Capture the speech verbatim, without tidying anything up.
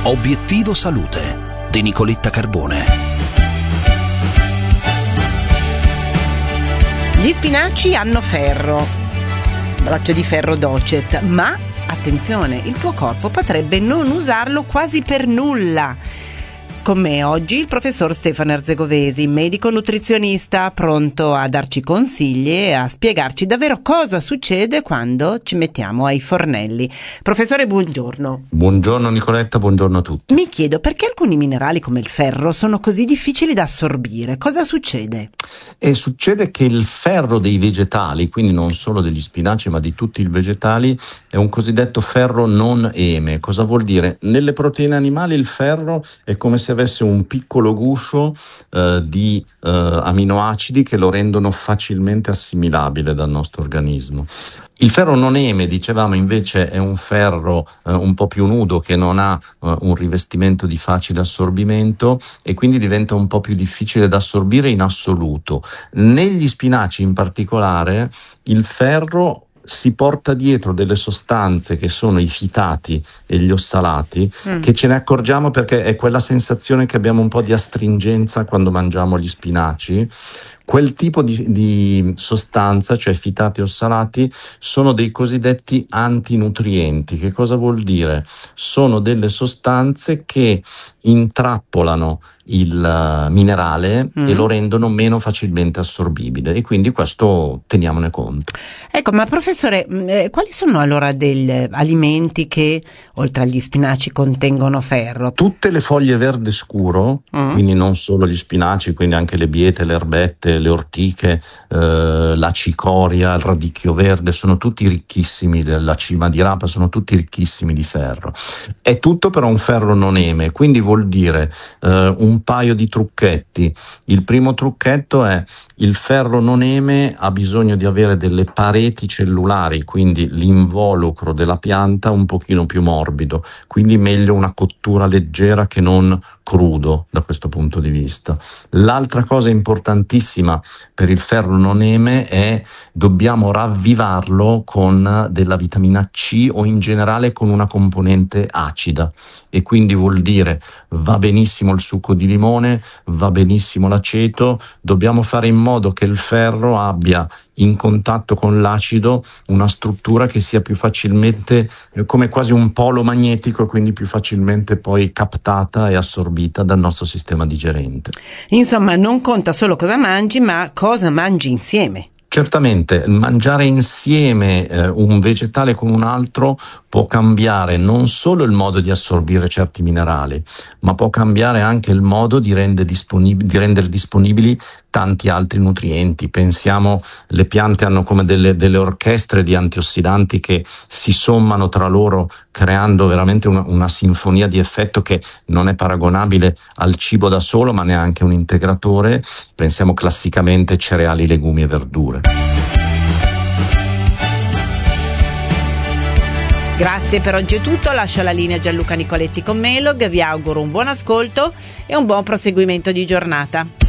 Obiettivo Salute di Nicoletta Carbone. Gli spinaci hanno ferro, braccio di ferro Docet, ma attenzione, il tuo corpo potrebbe non usarlo quasi per nulla. Con me oggi il professor Stefano Erzegovesi, medico nutrizionista, pronto a darci consigli e a spiegarci davvero cosa succede quando ci mettiamo ai fornelli. Professore, buongiorno. Buongiorno Nicoletta, buongiorno a tutti. Mi chiedo perché alcuni minerali come il ferro sono così difficili da assorbire. Cosa succede? E succede che il ferro dei vegetali, quindi non solo degli spinaci ma di tutti i vegetali, è un cosiddetto ferro non eme. Cosa vuol dire? Nelle proteine animali il ferro è come se avesse un piccolo guscio eh, di eh, aminoacidi che lo rendono facilmente assimilabile dal nostro organismo. Il ferro non eme, dicevamo, invece è un ferro eh, un po' più nudo che non ha eh, un rivestimento di facile assorbimento e quindi diventa un po' più difficile da assorbire in assoluto. Negli spinaci in particolare il ferro si porta dietro delle sostanze che sono i fitati e gli ossalati, mm. che ce ne accorgiamo perché è quella sensazione che abbiamo un po' di astringenza quando mangiamo gli spinaci. Quel tipo di, di sostanza, cioè fitati e ossalati, sono dei cosiddetti antinutrienti. Che cosa vuol dire? Sono delle sostanze che intrappolano il uh, minerale mm. e lo rendono meno facilmente assorbibile, e quindi questo teniamone conto. Ecco, ma professore, eh, quali sono allora degli alimenti che oltre agli spinaci contengono ferro? Tutte le foglie verde scuro, mm. quindi non solo gli spinaci, quindi anche le biete, le erbette, le ortiche, eh, la cicoria, il radicchio verde, sono tutti ricchissimi, la cima di rapa, sono tutti ricchissimi di ferro. È tutto però un ferro non eme, quindi vuol dire eh, un paio di trucchetti. Il primo trucchetto è: il ferro non eme ha bisogno di avere delle pareti cellulari, quindi l'involucro della pianta un pochino più morbido, quindi meglio una cottura leggera che non crudo da questo punto di vista. L'altra cosa importantissima per il ferro non eme è dobbiamo ravvivarlo con della vitamina C o in generale con una componente acida, e quindi vuol dire va benissimo il succo di limone, va benissimo l'aceto, dobbiamo fare in modo che il ferro abbia in contatto con l'acido una struttura che sia più facilmente eh, come quasi un polo magnetico, e quindi più facilmente poi captata e assorbita dal nostro sistema digerente. Insomma, non conta solo cosa mangi, ma cosa mangi insieme. Certamente, mangiare insieme eh, un vegetale con un altro può cambiare non solo il modo di assorbire certi minerali, ma può cambiare anche il modo di rendere disponibili, di rendere disponibili tanti altri nutrienti. Pensiamo, le piante hanno come delle, delle orchestre di antiossidanti che si sommano tra loro, creando veramente una, una sinfonia di effetto che non è paragonabile al cibo da solo, ma neanche un integratore. Pensiamo classicamente cereali, legumi e verdure. Grazie, per oggi è tutto. Lascio la linea a Gianluca Nicoletti con Melog. Vi auguro un buon ascolto e un buon proseguimento di giornata.